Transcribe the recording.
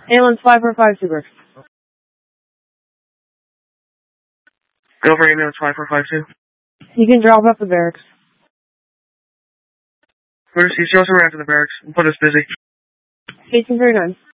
Ambulance 545 Super. Go for ambulance 5452. You can drop off the barracks. Bruce, you show us around to the barracks and put us busy. 1839.